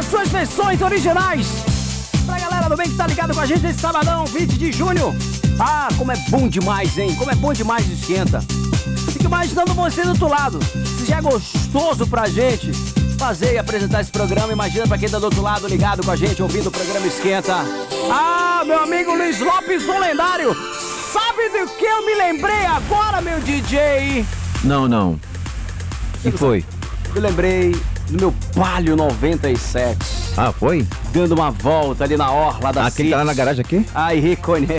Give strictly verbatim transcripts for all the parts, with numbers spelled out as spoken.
suas versões originais. Pra galera do bem que tá ligado com a gente nesse sabadão, vinte de junho. Ah, como é bom demais, hein? Como é bom demais o Esquenta. Fica imaginando você do outro lado. Se já é gostoso pra gente fazer e apresentar esse programa, imagina pra quem tá do outro lado ligado com a gente, ouvindo o programa Esquenta. Ah, meu amigo Luiz Lopes, o lendário. Sabe do que eu me lembrei agora, meu D J? Não, não. O que foi? Eu lembrei do meu Palio noventa e sete. Ah, foi? Dando uma volta ali na orla da Aquele tá lá na garagem aqui? Ai, reconhece.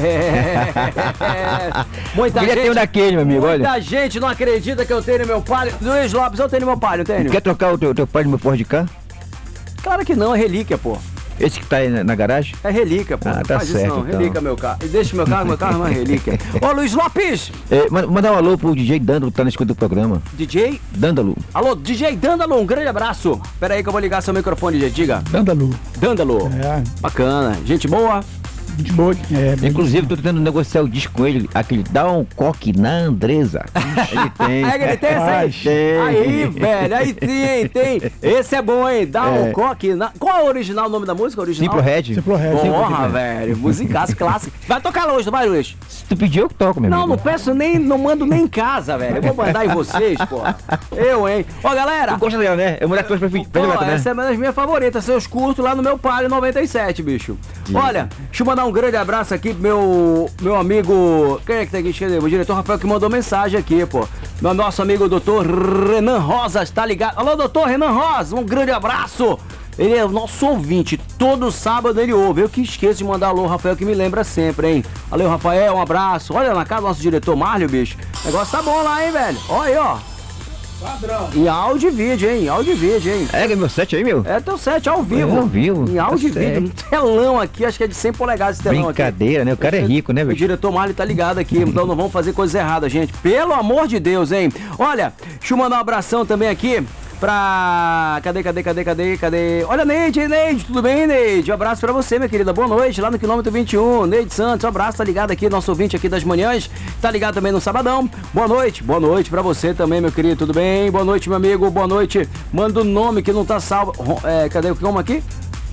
Muita Queria gente, ter um daquele, meu amigo, muita olha. gente não acredita que eu tenho meu Palio. Luiz Lopes, eu tenho meu Palio, tenho. Quer trocar o teu, teu pai do meu Ford de cá? Claro que não, é relíquia, pô. Esse que tá aí na, na garagem? É relíquia, pô. Ah, Não tá faz certo, isso não, então. relíquia meu carro. E deixa meu carro, meu carro é uma relíquia. Ô, Luiz Lopes! É, manda, manda um alô pro D J Dândalo que tá na escuta do programa. D J? Dândalo. Alô, D J Dândalo, um grande abraço. Pera aí que eu vou ligar seu microfone, D J, diga. Dândalo. Dândalo. É. Bacana. Gente boa? Gente boa. É, bem- Inclusive, tô tentando negociar o disco com ele, aquele Dá um Coque na Andresa. Ele tem. É que ele tem esse aí? Tem. Aí, velho, aí sim, tem. Esse é bom, hein? Dá um É. coque. Na... Qual é o original, o nome da música? Original? Simple Red. Simple Red. Porra, velho. Musicaço clássico. Vai tocar lá hoje, não vai, Luiz? Se tu pedir, eu toco, meu Não, amigo. não peço nem, não mando nem em casa, velho. Eu vou mandar em vocês, pô. Eu, hein? Ó, galera. Tu gosta dela, né? É uma das coisas Pô, prediletas, né? essa é uma das minhas favoritas, seus curtos lá no meu Palio noventa e sete, bicho. Olha, deixa eu mandar um grande abraço aqui pro meu, meu amigo. Quem é que tá aqui? Cadê? O diretor Rafael que mandou mensagem aqui, pô. Meu nosso amigo doutor Renan Rosas, tá ligado? Alô, doutor Renan Rosas, um grande abraço. Ele é o nosso ouvinte, todo sábado ele ouve. Eu que esqueço de mandar alô, Rafael, que me lembra sempre, hein? Valeu, Rafael, um abraço. Olha na casa do nosso diretor Márcio, bicho. O negócio tá bom lá, hein, velho? Olha aí, ó. Padrão. Em áudio e vídeo, hein? Áudio e vídeo, hein? É, meu set aí, meu? É teu set ao vivo. É, ao vivo. Em áudio e Tá vídeo. Um telão aqui, acho que é de cem polegadas esse telão aqui. Brincadeira, né? O cara é rico, né, O velho? diretor Marley tá ligado aqui, então não vamos fazer coisas erradas, gente. Pelo amor de Deus, hein? Olha, deixa eu mandar um abração também aqui pra... Cadê, cadê, cadê, cadê, cadê? Olha, Neide, Neide, tudo bem, Neide? Um abraço pra você, minha querida. Boa noite, lá no quilômetro vinte e um. Neide Santos, um abraço, tá ligado aqui, nosso ouvinte aqui das manhãs. Tá ligado também no sabadão. Boa noite, boa noite pra você também, meu querido, tudo bem? Boa noite, meu amigo, boa noite. Manda o nome que não tá salvo. Ro- É, cadê o como aqui?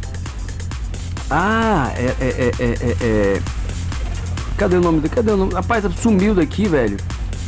Ah, é, é, é, é, é, é... Cadê o nome? Cadê o nome? Rapaz, sumiu daqui, velho.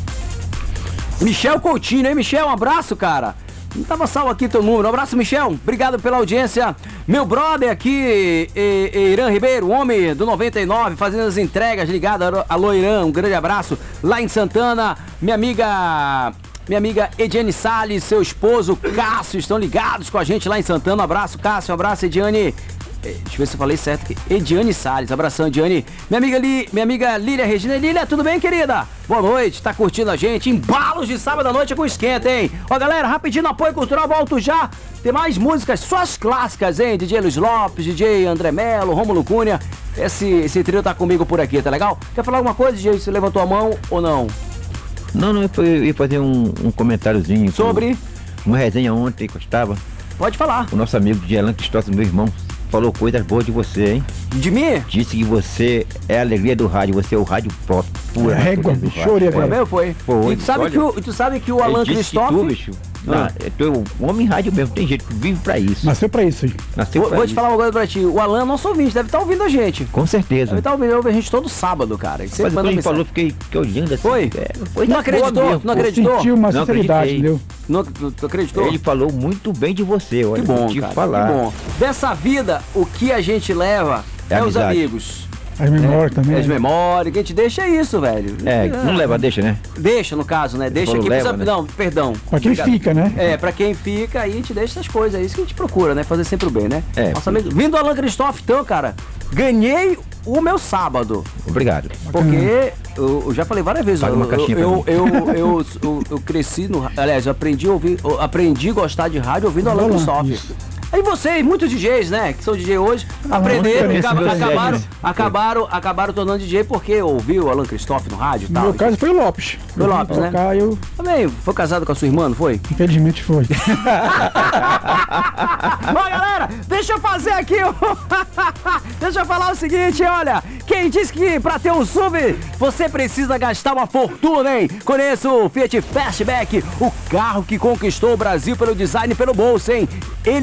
Michel Coutinho, hein, Michel? Um abraço, cara. Não tava salvo aqui teu número. Um abraço, Michel. Obrigado pela audiência. Meu brother aqui, e, e, Irã Ribeiro, o homem do noventa e nove, fazendo as entregas, ligado. Alô, Irã, um grande abraço. Lá em Santana, minha amiga... Minha amiga Ediane Salles, seu esposo Cássio, estão ligados com a gente lá em Santana. Um abraço, Cássio. Um abraço, Ediane. Eh, Deixa eu ver se eu falei certo aqui. Ediane Salles, abração, Ediane. Minha amiga, Li, minha amiga Lília Regina. Lília, tudo bem, querida? Boa noite, tá curtindo a gente? Embalos de sábado à noite com esquenta, hein? Ó, galera, rapidinho, apoio cultural, volto já. Tem mais músicas, só as clássicas, hein? D J Luiz Lopes, D J André Melo, Rômulo Cunha. Esse, esse trio tá comigo por aqui, tá legal? Quer falar alguma coisa, D J? Você levantou a mão ou não? Não, não, eu ia fazer um, um comentáriozinho. Sobre? Uma resenha ontem que eu estava. Pode falar. O nosso amigo de Alan Cristóvão, meu irmão, falou coisas boas de você, hein? De mim? Disse que você é a alegria do rádio, você é o rádio pop. Pura Régua, natureza do bicho, rádio. chorei É. agora. Meu, foi. Foi, E tu sabe, olha. que o, e tu sabe que o Alan Ele disse que Cristóvão... tu, bicho, Ah. não, tu é o homem rádio mesmo, tem jeito que vive pra isso. Nasceu pra isso aí. Nasceu Vou, pra vou te isso. falar uma coisa pra ti. O Alan é nosso ouvinte, deve estar ouvindo a gente. Com certeza. Deve estar ouvindo, ouve a gente todo sábado, cara. E sempre Mas manda quando ele mensagem. falou, fiquei, fiquei olhando assim. Foi? É, coisa Não acreditou? boa mesmo, Não pô. acreditou? Sentiu uma Não sinceridade, acreditei. entendeu? Não, tu, tu acreditou? Ele falou muito bem de você, olha. Que bom, vou te cara. falar. Que bom. Dessa vida, o que a gente leva é, É os amizade. amigos. As memórias também. As memórias, quem te deixa é isso, velho. É, não leva, deixa, né? Deixa, no caso, né? Deixa falou aqui pros leva, am- né? Não, perdão. Pra quem Obrigado. fica, né? É, pra quem fica aí, te deixa essas coisas. É isso que a gente procura, né? Fazer sempre o bem, né? É. Nossa, amigo, vindo do Alan Cristóvão, então, cara, ganhei o meu sábado. Obrigado. Porque eu, eu já falei várias vezes, Paga eu, uma caixinha pra eu, mim. eu, eu, eu, eu- eu cresci no. Aliás, eu aprendi a ouvir, eu aprendi a gostar de rádio ouvindo Alan Alan, Cristóvão. isso. Aí vocês, muitos D Js, né, que são D J hoje, aprenderam, conheço acaba- meus acabaram, D Js. acabaram, acabaram tornando D J porque ouviu o Alan Cristóvão no rádio e No tal. meu caso foi o Lopes. Foi o Lopes, né? Tocar, eu, Também foi casado com a sua irmã, não foi? infelizmente, foi. Bom, galera, deixa eu fazer aqui o... Deixa eu falar o seguinte, olha. Quem disse que pra ter um S U V você precisa gastar uma fortuna, hein? Conheça o Fiat Fastback, o carro que conquistou o Brasil pelo design e pelo bolso, hein? Ele